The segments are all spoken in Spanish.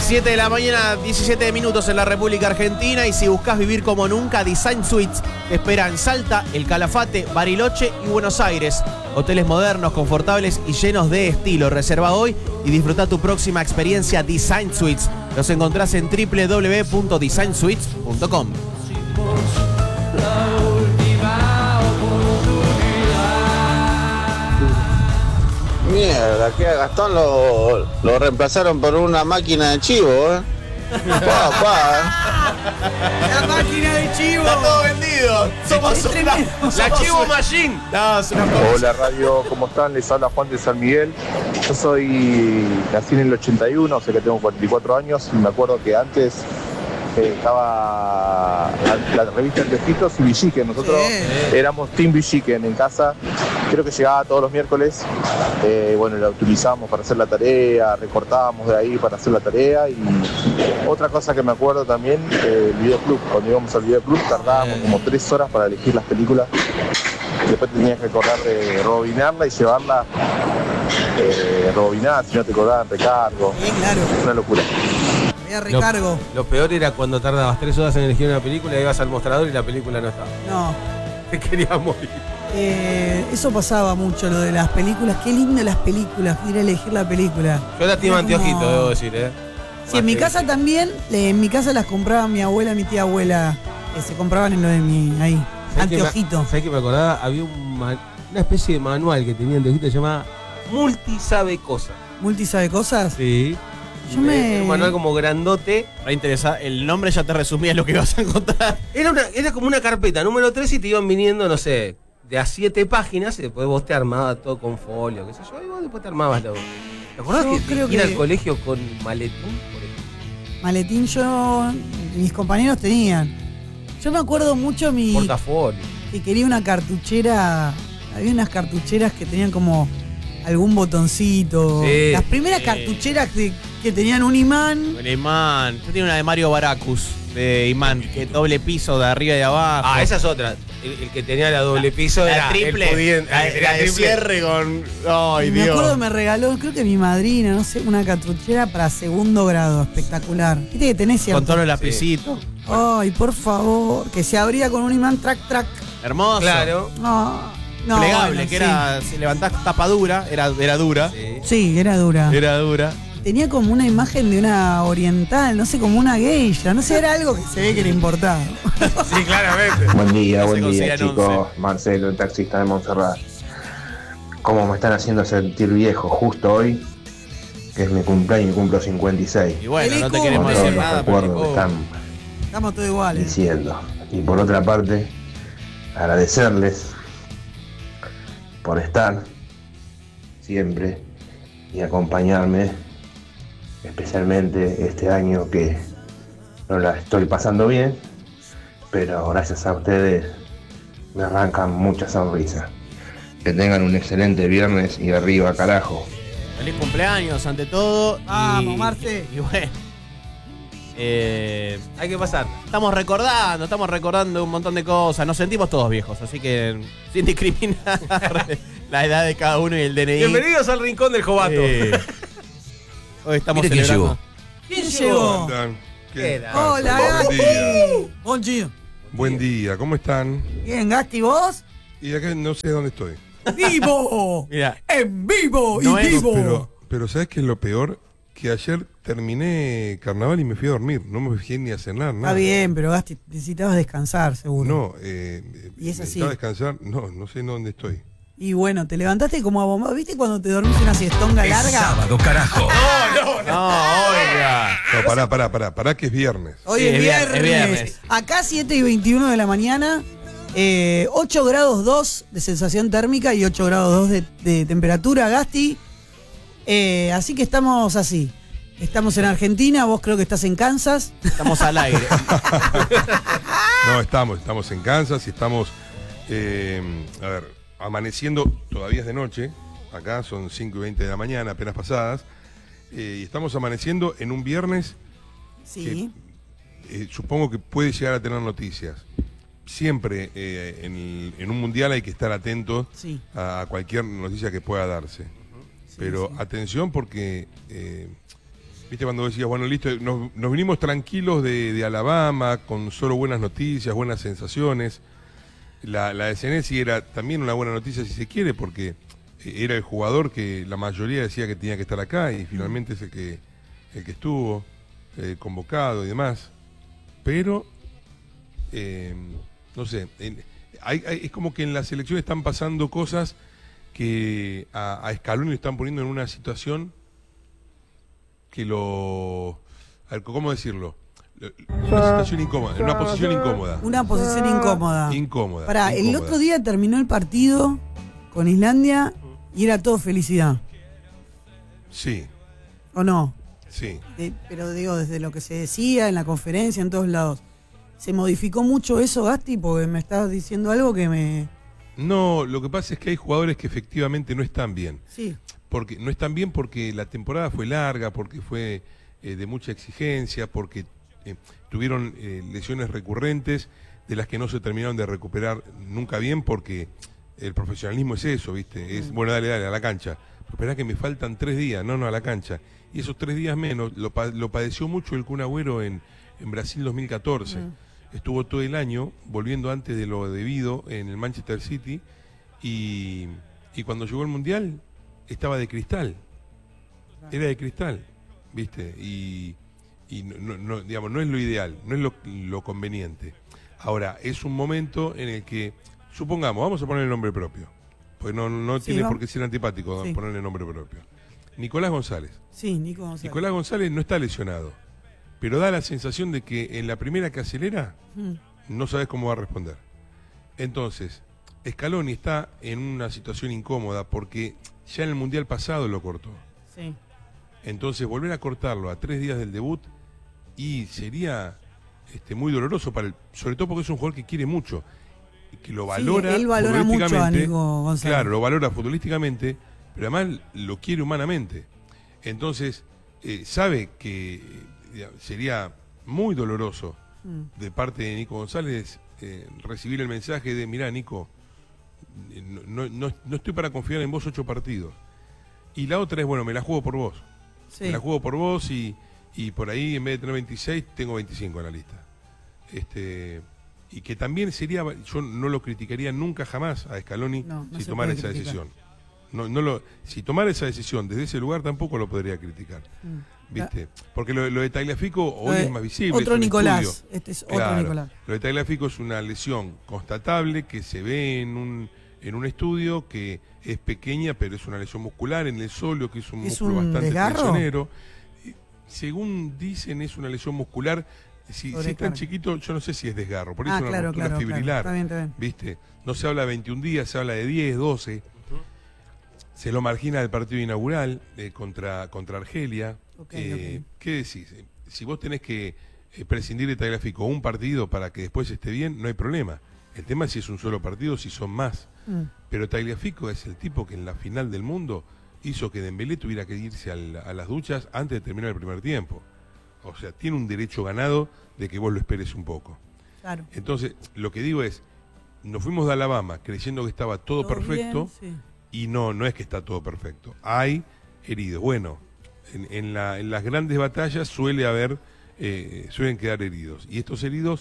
7 de la mañana, 17 minutos en la República Argentina. Y si buscas vivir como nunca, Design Suites te espera en Salta, El Calafate, Bariloche y Buenos Aires. Hoteles modernos, confortables y llenos de estilo. Reserva hoy y disfruta tu próxima experiencia Design Suites. Los encontrás en www.designsuites.com. Mierda, que a Gastón lo reemplazaron por una máquina de chivo, La máquina de chivo. Está todo vendido. Somos la Chivo Machine. No, es una cosa. Hola radio, ¿cómo están? Les habla Juan de San Miguel. Yo nací en el 81, o sea que tengo 44 años y me acuerdo que antes estaba la revista Anteojitos y Villiquen. Nosotros éramos Team Villiquen en casa. Creo que llegaba todos los miércoles. Bueno, la utilizábamos para hacer la tarea, recortábamos de ahí para hacer la tarea. Y otra cosa que me acuerdo también, el videoclub. Cuando íbamos al videoclub tardábamos como 3 horas para elegir las películas. Después te tenías que acordar de rebobinarla y llevarla rebobinada, si no te cobraban recargo. Claro. Una locura. Había recargo. Lo peor era cuando tardabas 3 horas en elegir una película y ibas al mostrador y la película no estaba. No. Te querías morir. Eso pasaba mucho, lo de las películas. Qué lindo las películas, ir a elegir la película. Yo era team Anteojito, debo decir, Sí, en mi casa también, en mi casa las compraba mi abuela, mi tía abuela, se compraban en lo de mi, ahí, Anteojito. ¿Sabés que me acordaba? Había una especie de manual que tenía Anteojito llamada Multi Sabe Cosas. ¿Multi sabe cosas? Sí. Un manual como grandote. Me interesa, el nombre ya te resumía lo que vas a encontrar. Era como una carpeta número 3 y te iban viniendo, no sé, de a 7 páginas y después vos te armabas todo con folio, qué sé yo, y vos después te armabas lo. ¿Te acordás que ir al colegio con maletín, por ejemplo? Maletín mis compañeros tenían. Yo me acuerdo mucho portafolio. Que quería una cartuchera, había unas cartucheras que tenían como algún botoncito. Sí, las primeras cartucheras que tenían un imán. El imán. Yo tenía una de Mario Baracus, de imán, que doble piso de arriba y de abajo. Ah, esa es otra. El que tenía la doble piso era triple. La de cierre con. Ay, me Dios. acuerdo me regaló, creo que mi madrina, no sé, una cartuchera para segundo grado, espectacular. Viste que tenés cierto. Con todos los lapicitos. Ay, por favor, que se abría con un imán track. Hermoso. Claro. No, plegable, bueno, que era, si levantás tapa dura, era dura. Sí, era dura. Era dura. Tenía como una imagen de una oriental, no sé, como una geisha, no sé, era algo que se ve que le importaba. Sí, claramente. Buen día, No se buen día, consigue chicos. Marcelo, el taxista de Montserrat. ¿Cómo me están haciendo sentir viejo justo hoy? Que es mi cumpleaños y cumplo 56. Y bueno, no te Feliz queremos Con todos decir los nada. recuerdos que están Estamos todos iguales. diciendo. Y por otra parte, agradecerles por estar siempre y acompañarme, especialmente este año que no la estoy pasando bien, pero gracias a ustedes me arrancan muchas sonrisas. Que tengan un excelente viernes y arriba, carajo. Feliz cumpleaños, ante todo. Vamos, Marce. Y bueno. Hay que pasar. Estamos recordando un montón de cosas. Nos sentimos todos viejos, así que sin discriminar la edad de cada uno y el DNI. Bienvenidos al Rincón del Jovato. Hoy estamos Mire quién celebrando. ¿Quién llegó? ¿Qué era? Hola, Buen Gasti. día. Buen día. Buen día, ¿cómo están? Bien, Gasti, ¿vos? Y acá no sé dónde estoy. ¡Vivo! Mira, ¡En vivo! No ¡Y es- vivo! Pero ¿sabes qué es lo peor? Que ayer terminé carnaval y me fui a dormir. No me fijé ni a cenar, nada. Está bien, pero Gasti, necesitabas descansar, seguro. No, Y es así. necesitaba descansar. No sé dónde estoy. Y bueno, te levantaste como abombado. ¿Viste cuando te dormís una siestonga larga? Sábado, carajo. no, oiga. No, pará que es viernes. Hoy Sí, es es viernes. viernes. Acá 7:21 de la mañana. 8 grados 2 de sensación térmica y 8 grados 2 de temperatura, Gasti. Así que estamos así. Estamos en Argentina, vos creo que estás en Kansas. Estamos al aire. No, estamos en Kansas y estamos, amaneciendo, todavía es de noche, acá son 5:20 de la mañana, apenas pasadas, y estamos amaneciendo en un viernes Sí. que supongo que puede llegar a tener noticias. Siempre en un mundial hay que estar atento Sí. a cualquier noticia que pueda darse. Pero sí. atención porque Viste cuando decías, bueno, listo, nos vinimos tranquilos de Alabama, con solo buenas noticias, buenas sensaciones. La de Senesi era también una buena noticia si se quiere, porque era el jugador que la mayoría decía que tenía que estar acá y finalmente es el que estuvo convocado y demás. Pero, no sé, es como que en la selección están pasando cosas que a Scaloni le están poniendo en una situación que a ver, ¿cómo decirlo? Una situación incómoda, en una posición incómoda. Una posición incómoda. Incómoda. Pará, el otro día terminó el partido con Islandia y era todo felicidad. Sí. ¿O no? Sí. Pero digo, desde lo que se decía en la conferencia, en todos lados. ¿Se modificó mucho eso, Gasti? Porque me estás diciendo algo que me... No, lo que pasa es que hay jugadores que efectivamente no están bien. Sí. Porque no están bien porque la temporada fue larga, porque fue de mucha exigencia, porque tuvieron lesiones recurrentes de las que no se terminaron de recuperar nunca bien, porque el profesionalismo es eso, ¿viste? Es, bueno, dale, a la cancha. Esperá que me faltan 3 días, no, a la cancha. Y esos 3 días menos lo padeció mucho el Kun Agüero en Brasil 2014. Estuvo todo el año volviendo antes de lo debido en el Manchester City y cuando llegó el Mundial estaba de cristal. Era de cristal, ¿viste? Y no, digamos, no es lo ideal, no es lo conveniente. Ahora, es un momento en el que, supongamos, vamos a poner el nombre propio, pues no tiene por qué ser antipático ponerle nombre propio. Nicolás González. Sí, Nico González. Nicolás González no está lesionado, pero da la sensación de que en la primera que acelera, no sabes cómo va a responder. Entonces, Scaloni está en una situación incómoda porque ya en el Mundial pasado lo cortó. Sí. Entonces, volver a cortarlo a 3 días del debut y sería muy doloroso para él, sobre todo porque es un jugador que quiere mucho, que lo valora. Sí, él valora mucho a Nico González. Claro, lo valora futbolísticamente, pero además lo quiere humanamente. Entonces, sabe que sería muy doloroso de parte de Nico González recibir el mensaje de, mirá, Nico, no estoy para confiar en vos 8 partidos. Y la otra es, bueno, me la juego por vos. Sí. Me la juego por vos y por ahí en vez de tener 26, tengo 25 en la lista. Y que también sería, yo no lo criticaría nunca jamás a Scaloni si tomara esa decisión. Si tomara esa decisión desde ese lugar tampoco lo podría criticar. ¿Viste? Porque lo de Tagliafico hoy es más visible. Otro es Nicolás. Estudio. Este es claro, otro Nicolás. Lo de Tagliafico es una lesión constatable que se ve en un estudio que es pequeña, pero es una lesión muscular en el sóleo, que es un músculo bastante tensionero. Según dicen, es una lesión muscular. Si es tan chiquito, yo no sé si es desgarro. Por eso es una ruptura fibrilar. Claro. Está bien. ¿Viste? No se habla de 21 días, se habla de 10, 12. Se lo margina del partido inaugural contra Argelia. Okay. ¿Qué decís? Si vos tenés que prescindir de Tagliafico un partido para que después esté bien, no hay problema. El tema es si es un solo partido, si son más. Pero Tagliafico es el tipo que en la final del mundo hizo que Dembélé tuviera que irse a las duchas antes de terminar el primer tiempo. O sea, tiene un derecho ganado de que vos lo esperes un poco. Claro. Entonces, lo que digo es, nos fuimos de Alabama creyendo que estaba todo perfecto bien, sí. Y no es que está todo perfecto. Hay heridos. Bueno, en las grandes batallas suelen quedar heridos. Y estos heridos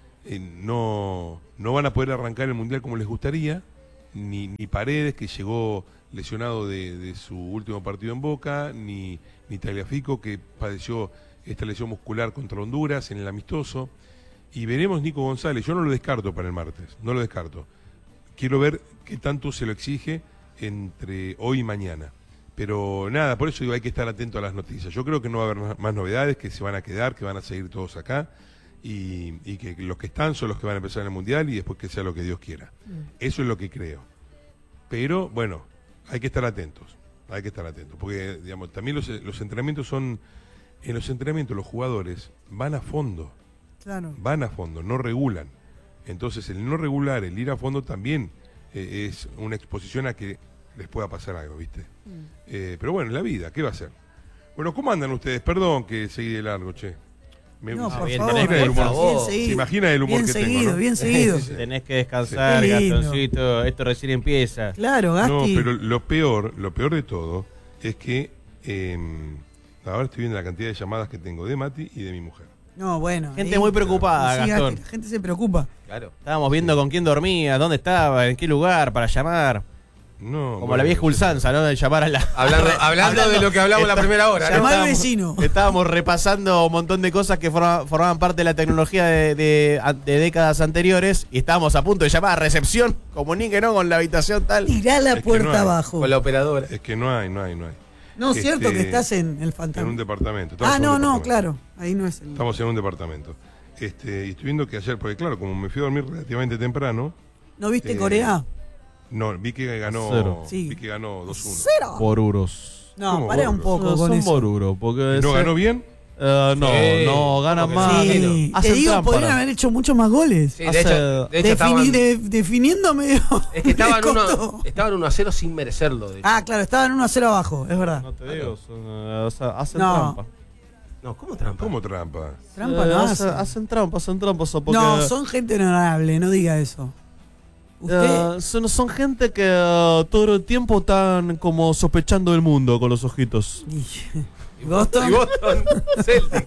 no van a poder arrancar el Mundial como les gustaría, ni Paredes, que llegó lesionado de su último partido en Boca, ni Tagliafico, que padeció esta lesión muscular contra Honduras en el amistoso. Y veremos Nico González. Yo no lo descarto para el martes, no lo descarto. Quiero ver qué tanto se lo exige entre hoy y mañana. Pero nada, por eso digo, hay que estar atento a las noticias. Yo creo que no va a haber más novedades, que se van a quedar, que van a seguir todos acá. Y que los que están son los que van a empezar en el Mundial y después que sea lo que Dios quiera. Eso es lo que creo. Pero, bueno, hay que estar atentos. Porque, digamos, también los entrenamientos son... En los entrenamientos los jugadores van a fondo. Claro. Van a fondo, no regulan. Entonces, el no regular, el ir a fondo también es una exposición a que les pueda pasar algo, ¿viste? Pero bueno, la vida, ¿qué va a ser? Bueno, ¿cómo andan ustedes? Perdón que seguí de largo, che. ¿Se imagina el humor que tengo, ¿no? Bien seguido. Tenés que descansar, Gastoncito, esto recién empieza. Claro, Gasti. No, pero lo peor de todo es que Ahora estoy viendo la cantidad de llamadas que tengo de Mati y de mi mujer. No, bueno. Gente muy preocupada, sí, Gastón. La gente se preocupa. Claro. Estábamos viendo con quién dormía, dónde estaba, en qué lugar para llamar. No, Como bueno, la vieja ulsanza, ¿no? De llamar a la... Hablando de lo que hablamos la primera hora, ¿no? Llamar al vecino. Estábamos repasando un montón de cosas que formaban parte de la tecnología de décadas anteriores y estábamos a punto de llamar a recepción, comuníquenos con la habitación tal. Tirá la Es que puerta no hay. abajo. Con la operadora. Es que no hay. No, es cierto que estás en el fantasma. En un departamento. Estamos en No, un departamento. claro. Ahí no es el... Estamos en un departamento. Y estoy viendo que ayer, porque claro, como me fui a dormir relativamente temprano. ¿No viste Corea? No, vi que ganó. Cero. Sí. Vi que ganó 2-1. ¡Cero! Boruros. No, ¿Cómo para un boruros? poco con Son eso. boruros, porque... ¿Y no ganó bien? No, Sí. no, ganan Porque más. Sí, te Hacen digo, trampa, podrían ¿no? haber hecho muchos más goles. Sí, de hecho Definiendo medio. es que estaban me costó. 1-0 sin merecerlo. De hecho. Claro, estaban 1-0 abajo, es verdad. No te digo, hacen No. trampa. No, ¿cómo trampa? ¿Cómo trampa? Trampa no hacen. Hacen trampa, porque... No, son gente honorable, no diga eso. Usted. son gente que todo el tiempo están como sospechando del mundo con los ojitos. Y Boston. Boston, Celtic.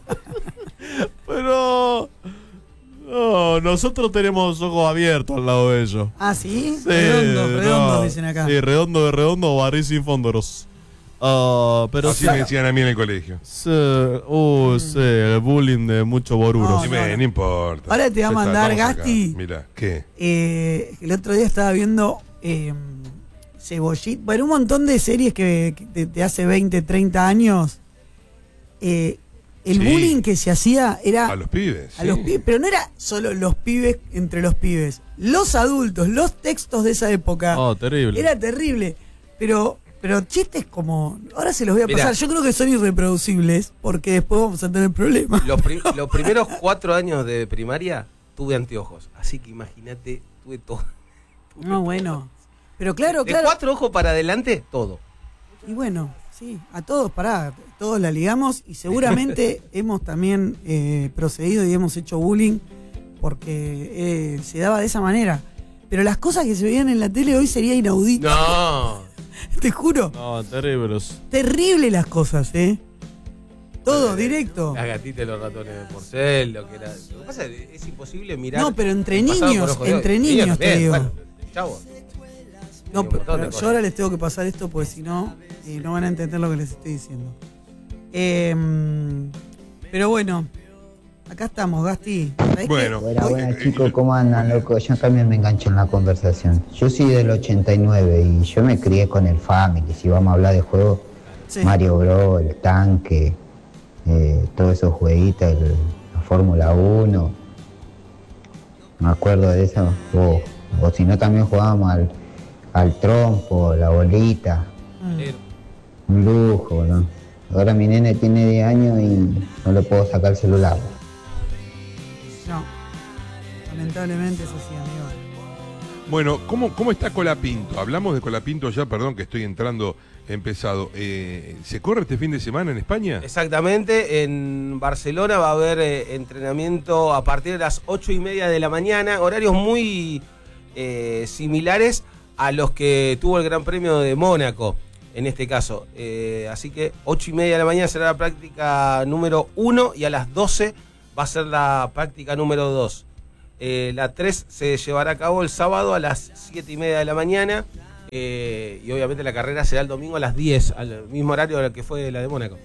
Pero... No, nosotros tenemos ojos abiertos al lado de ellos. ¿Sí? Sí, Redondo, no, dicen acá. Sí, redondo, barril sin fóndoros. Pero Así sí, me decían a mí en el colegio. sí, sí, el bullying de muchos boruros. Sí, no. no importa. Ahora te va a Ya está, mandar estamos acá. Gasti. Mira, ¿qué? El otro día estaba viendo Cebollita. Bueno, un montón de series que de hace 20, 30 años. El Sí. bullying que se hacía era A los pibes. a sí. los pibes, pero no era solo los pibes entre los pibes. Los adultos, los textos de esa época. Oh, terrible. Era terrible. Pero chistes como. Ahora se los voy a Mirá. pasar. Yo creo que son irreproducibles porque después vamos a tener problemas. Los primeros 4 años de primaria tuve anteojos. Así que imagínate, tuve todo. No, bueno. Pero claro, De claro. 4 ojos para adelante, todo. Y bueno, sí, a todos, todos la ligamos y seguramente hemos también procedido y hemos hecho bullying porque se daba de esa manera. Pero las cosas que se veían en la tele hoy sería inaudito. No. Te juro. No, terribles. Terrible las cosas, Todo, directo. Las gatitas y los ratones de porcel, lo que era. Lo que pasa es que es imposible mirar. No, pero entre el pasado niños, por ojos de hoy. entre niños te también, digo. bueno, chavo. No, un montón de pero cosas. yo ahora les tengo que pasar esto porque si no, no van a entender lo que les estoy diciendo. Pero bueno, acá estamos, Gasti. ¿Sabés Bueno. qué? Buenas, Hoy- buenas chicos, ¿cómo andan, loco? Yo también me engancho en la conversación. Yo soy del 89 y yo me crié con el Family. Si vamos a hablar de juegos, Sí. Mario Bros, el tanque, todos esos jueguitos, la Fórmula 1. Me acuerdo de eso. O si no, también jugábamos al trompo, la bolita. Un lujo, ¿no? Ahora mi nene tiene 10 años y no le puedo sacar el celular. No. Lamentablemente es así, amigo. Bueno, ¿cómo está Colapinto? Hablamos de Colapinto ya, perdón que estoy entrando empezado. ¿Se corre este fin de semana en España? Exactamente, en Barcelona va a haber entrenamiento a partir de las 8:30 de la mañana, horarios muy similares a los que tuvo el Gran Premio de Mónaco, en este caso. Así que 8:30 de la mañana será la práctica número 1 y a las 12 va a ser la práctica número 2. La 3 se llevará a cabo el sábado a las 7:30 de la mañana. Y obviamente la carrera será el domingo a las 10, al mismo horario al que fue la de Mónaco.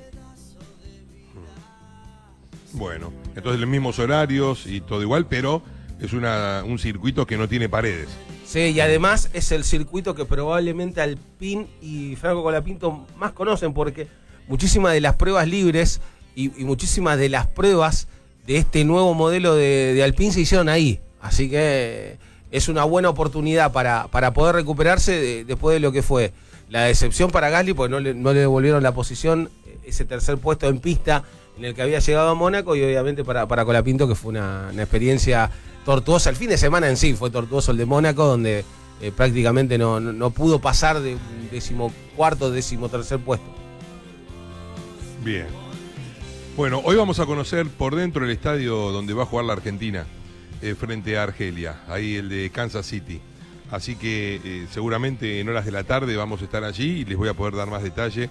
Bueno, entonces los mismos horarios y todo igual, pero es un circuito que no tiene paredes. Sí, y además es el circuito que probablemente Alpine y Franco Colapinto más conocen, porque muchísimas de las pruebas libres y muchísimas de las pruebas de este nuevo modelo de Alpine se hicieron ahí. Así que es una buena oportunidad para poder recuperarse después de lo que fue la decepción para Gasly, porque no le devolvieron la posición, ese tercer puesto en pista en el que había llegado a Mónaco, y obviamente para Colapinto, que fue una experiencia tortuosa. El fin de semana en sí fue tortuoso el de Mónaco, donde prácticamente no pudo pasar de un 14º, 13º puesto. Bien. Bueno, hoy vamos a conocer por dentro el estadio donde va a jugar la Argentina frente a Argelia, ahí el de Kansas City. Así que seguramente en horas de la tarde vamos a estar allí y les voy a poder dar más detalle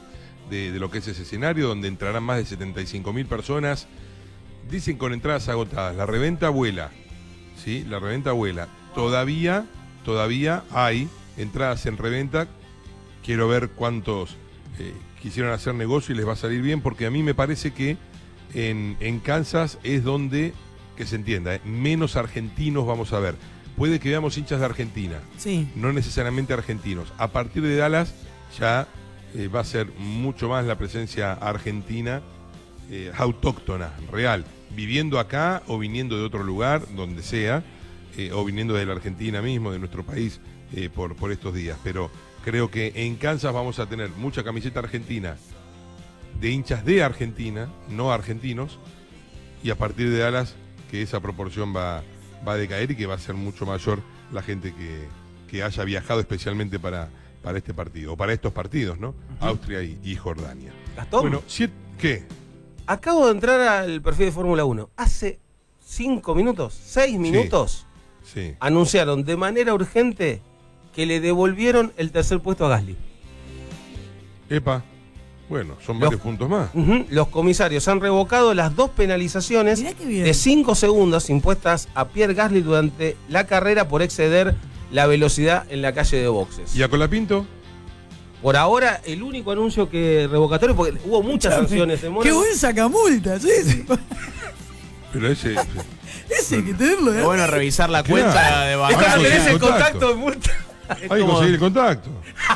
de lo que es ese escenario, donde entrarán más de 75.000 personas. Dicen con entradas agotadas. La reventa vuela. ¿Sí? La reventa vuela. Todavía hay entradas en reventa. Quiero ver cuántos quisieron hacer negocio y les va a salir bien, porque a mí me parece que en Kansas es donde, que se entienda, menos argentinos vamos a ver. Puede que veamos hinchas de Argentina, sí, no necesariamente argentinos. A partir de Dallas ya va a ser mucho más la presencia argentina, autóctona, real, viviendo acá o viniendo de otro lugar, donde sea, o viniendo de la Argentina mismo, de nuestro país, por estos días. Pero creo que en Kansas vamos a tener mucha camiseta argentina, de hinchas de Argentina, no argentinos, y a partir de Dallas que esa proporción va a decaer y que va a ser mucho mayor la gente que haya viajado especialmente para este partido, o para estos partidos, ¿no? Austria y Jordania. Gastón, bueno, ¿qué? Acabo de entrar al perfil de Fórmula 1. Hace 5 minutos, 6 minutos, sí. Anunciaron de manera urgente que le devolvieron el tercer puesto a Gasly. Epa, bueno, son varios puntos más. Los comisarios han revocado las 2 penalizaciones de 5 segundos impuestas a Pierre Gasly durante la carrera por exceder la velocidad en la calle de boxes. ¿Y a Colapinto? Por ahora, el único anuncio que revocatorio, porque hubo muchas sanciones en ¡Qué buen sacamultas! Ese. Pero ese hay que tenerlo. Es bueno revisar la cuenta de Es cuando tenés el contacto de multa. Hay que conseguir el contacto.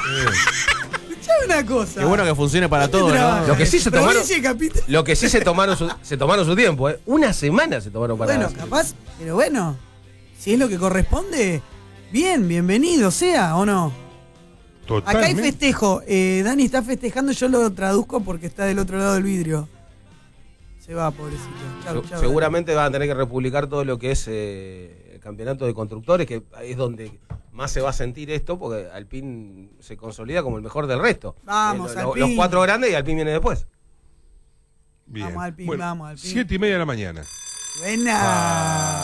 Una cosa. Qué bueno que funcione para todos, ¿no? Lo que sí se tomaron su tiempo, ¿eh? Una semana se tomaron para Bueno, eso. capaz, pero bueno, si es lo que corresponde, bienvenido sea, ¿o no? Totalmente. Acá hay festejo. Dani está festejando, yo lo traduzco porque está del otro lado del vidrio. Se va, pobrecito. Chau, Seguramente van a tener que republicar todo lo que es el campeonato de constructores, que es donde más se va a sentir esto, porque Alpine se consolida como el mejor del resto. Vamos, Alpine. Los 4 grandes y Alpine viene después. Bien. Vamos, Alpine, bueno, vamos, Alpine. 7:30 de la mañana. Buena.